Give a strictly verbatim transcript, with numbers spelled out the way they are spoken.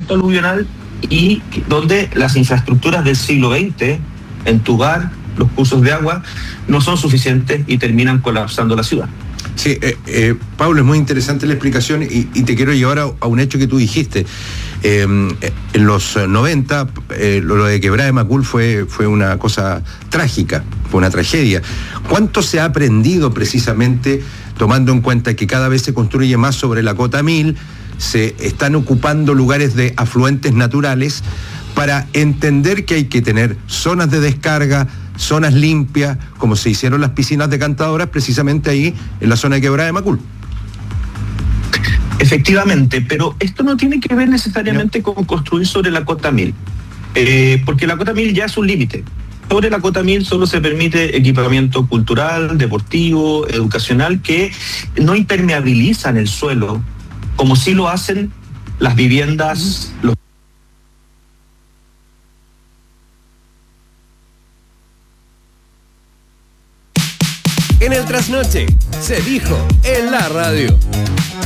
efecto aluvional y donde las infraestructuras del siglo veinte, entubar los cursos de agua, no son suficientes y terminan colapsando la ciudad. Sí, eh, eh, Pablo, es muy interesante la explicación y, y te quiero llevar a, a un hecho que tú dijiste. Eh, en los noventa, eh, lo, lo de Quebrada de Macul fue, fue una cosa trágica, fue una tragedia. ¿Cuánto se ha aprendido precisamente, tomando en cuenta que cada vez se construye más sobre la cota mil, se están ocupando lugares de afluentes naturales para entender que hay que tener zonas de descarga, zonas limpias, como se hicieron las piscinas decantadoras precisamente ahí en la zona de Quebrada de Macul? Efectivamente, pero esto no tiene que ver necesariamente no. con construir sobre la cota mil, eh, porque la cota mil ya es un límite. Sobre la cota mil solo se permite equipamiento cultural, deportivo, educacional, que no impermeabilizan el suelo, como sí lo hacen las viviendas, los En el trasnoche, se dijo en la radio.